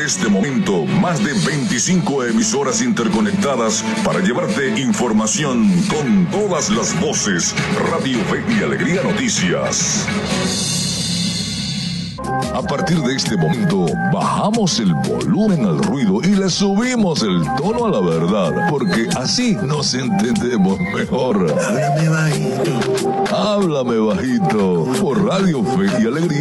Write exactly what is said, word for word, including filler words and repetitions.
este momento más de veinticinco emisoras interconectadas para llevarte información con todas las voces. Radio Fe y Alegría Noticias. A partir de este momento, bajamos el volumen al ruido y le subimos el tono a la verdad, porque así nos entendemos mejor. Háblame bajito. Háblame bajito por Radio Fe y Alegría.